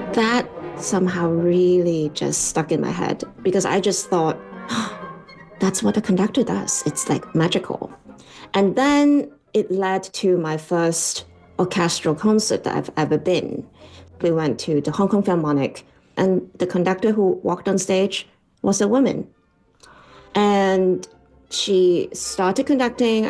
That somehow really just stuck in my head because I just thought, that's what a conductor does. It's like magical. And then it led to my first orchestral concert that I've ever been. We went to the Hong Kong Philharmonic, and the conductor who walked on stage was a woman. And she started conducting.